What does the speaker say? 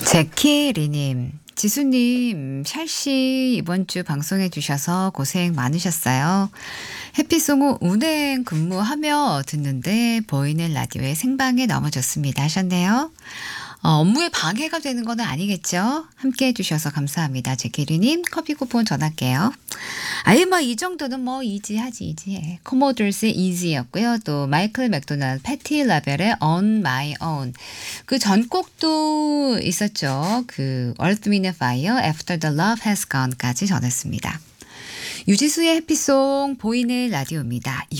제키리님, 지수님, 샬씨 이번 주 방송해 주셔서 고생 많으셨어요. 해피송 후 운행 근무하며 듣는데 보이는 라디오에 생방에 너무 좋습니다 하셨네요. 업무에 방해가 되는 건 아니겠죠? 함께 해주셔서 감사합니다. 제키리님 커피 쿠폰 전할게요. 아예 뭐 이 정도는 뭐 이지하지 이지해. 코모돌스의 이지였고요. 또 마이클 맥도날드 패티 라벨의 On My Own. 그 전곡도 있었죠. 그 Earth, Wind and Fire, After the Love Has Gone까지 전했습니다. 유지수의 해피송 보이는 라디오입니다.